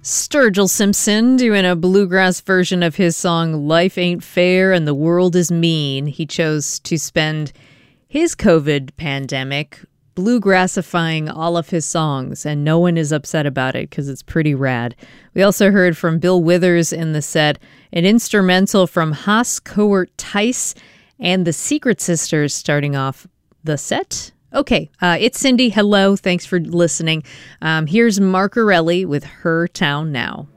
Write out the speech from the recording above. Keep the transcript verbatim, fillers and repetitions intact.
Sturgill Simpson doing a bluegrass version of his song Life Ain't Fair and the World Is Mean. He chose to spend his COVID pandemic bluegrassifying all of his songs, and no one is upset about it because it's pretty rad. We also heard from Bill Withers in the set, an instrumental from Haas Coert Tice and the Secret Sisters starting off the set. Okay, uh, it's Cindy. Hello. Thanks for listening. Um, here's Marcarelli with Her Town Now.